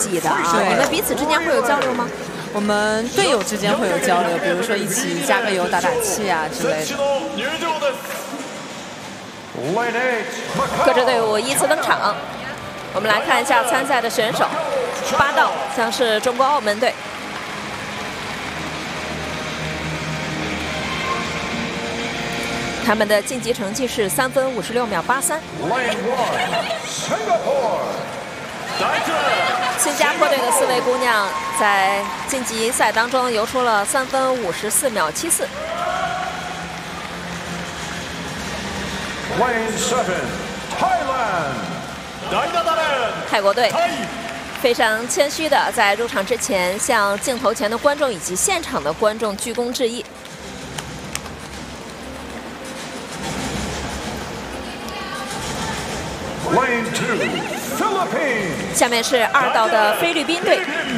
级的啊，你们彼此之间会有交流吗？ 我们队友之间会有交流，比如说一起加个油、打打气啊之类的。 各支队伍依次登场，我们来看一下参赛的选手。8道将是中国澳门队。他们的晋级成绩是3分56秒83。新加坡队的4位姑娘在晋级赛当中游出了3分54秒74。泰国队非常谦虚的在入场之前向镜头前的观众以及现场的观众鞠躬致意。下面是2道的菲律宾队。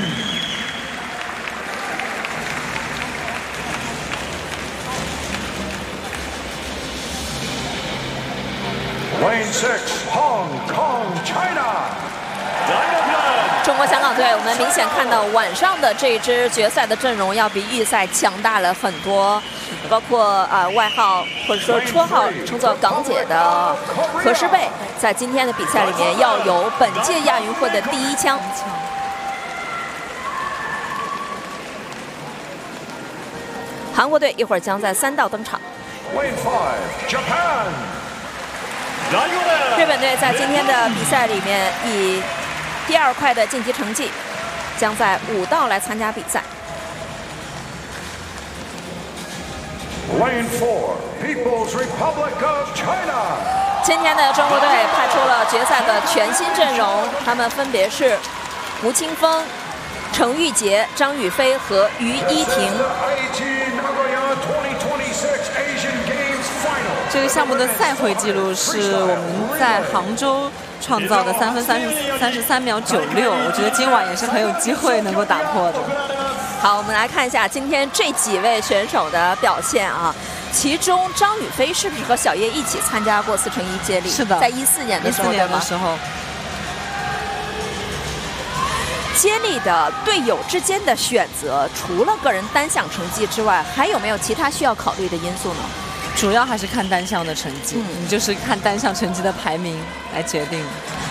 中国香港队，我们明显看到晚上的这支决赛的阵容要比预赛强大了很多，包括外号或者说绰号称作港姐的何诗蓓，在今天的比赛里面要有本届亚运会的第1枪。韩国队一会儿将在3道登场。日本队在今天的比赛里面以第2快的晋级成绩，将在5道来参加比赛。今天的中国队派出了决赛的全新阵容，他们分别是吴青峰、程玉洁、张雨霏和于依婷。 这个项目的赛会记录是我们在杭州创造的3分33秒96，我觉得今晚也是很有机会能够打破的。 好，我们来看一下今天这几位选手的表现啊。其中张雨霏是不是和小叶一起参加过4乘1接力？是的，在14年的时候，对吗？接力的队友之间的选择，除了个人单项成绩之外，还有没有其他需要考虑的因素呢？ 主要还是看单项的成绩，你就是看单项成绩的排名来决定。